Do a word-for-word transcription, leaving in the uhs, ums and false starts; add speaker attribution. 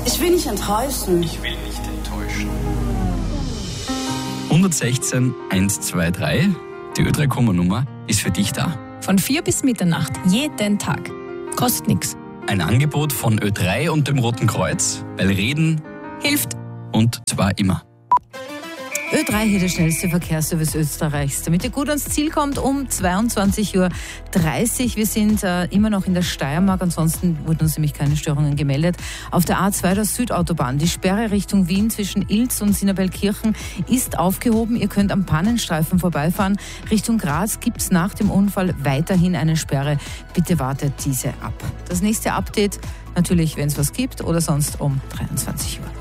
Speaker 1: Ich will nicht enttäuschen.
Speaker 2: Ich will nicht enttäuschen.
Speaker 3: hundertsechzehn hundertzweiundzwanzig, die Ö drei Komma-Nummer, ist für dich da.
Speaker 4: Von vier bis Mitternacht, jeden Tag. Kostet nichts.
Speaker 3: Ein Angebot von Ö drei und dem Roten Kreuz, weil Reden
Speaker 4: Hilft.
Speaker 3: und zwar immer.
Speaker 5: Ö drei hier der schnellste Verkehrsservice Österreichs. Damit ihr gut ans Ziel kommt, um zweiundzwanzig Uhr dreißig. Wir sind äh, immer noch in der Steiermark, ansonsten wurden uns nämlich keine Störungen gemeldet. Auf der A zwei der Südautobahn, die Sperre Richtung Wien zwischen Ilz und Sinabelkirchen ist aufgehoben. Ihr könnt am Pannenstreifen vorbeifahren. Richtung Graz gibt es nach dem Unfall weiterhin eine Sperre. Bitte wartet diese ab. Das nächste Update natürlich, wenn es was gibt, oder sonst um dreiundzwanzig Uhr.